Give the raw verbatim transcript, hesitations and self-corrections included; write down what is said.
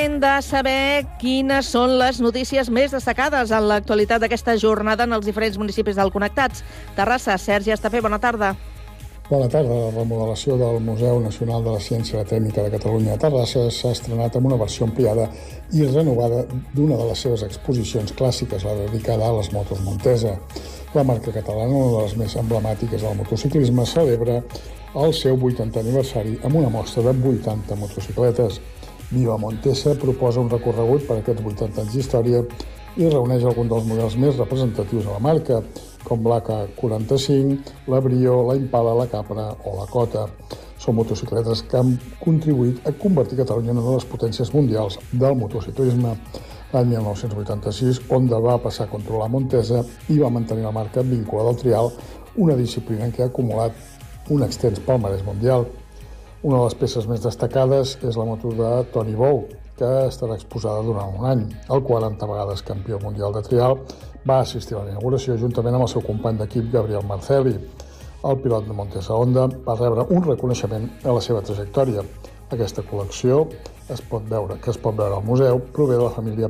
Hem de saber quines són les notícies més destacades en l'actualitat d'aquesta jornada en els diferents municipis del Connectats. Terrassa, Sergi Estapé, bona tarda. Bona tarda. La remodelació del Museu Nacional de la Ciència i la Tècnica de Catalunya a Terrassa s'ha estrenat amb una versió ampliada i renovada d'una de les seves exposicions clàssiques, la dedicada a les motos Montesa. La marca catalana, una de les més emblemàtiques del motociclisme, celebra el seu vuitantè aniversari amb una mostra de vuitanta motocicletes. Viva Montesa proposa un recorregut per aquests vuitanta anys d'història i reuneix alguns dels models més representatius de la marca, com l'A K quaranta-cinc, la Brio, la Impala, la Capra o la Cota. Són motocicletes que han contribuït a convertir Catalunya en una de les potències mundials del motociclisme. L'any mil nou-cents vuitanta-sis, Honda va passar a controlar Montesa i va mantenir la marca vinculada al trial, una disciplina en què ha acumulat un extens palmarès mundial. Una de les peces més destacades és la moto de Toni Bou, que estarà exposada durant un any. El quaranta vegades campió mundial de trial va assistir a la inauguració juntament amb el seu company d'equip Gabriel Marcelli. El pilot de Montesa Honda va rebre un reconeixement a la seva trajectòria. Aquesta col·lecció es pot veure, que es pot veure al museu, prové de la família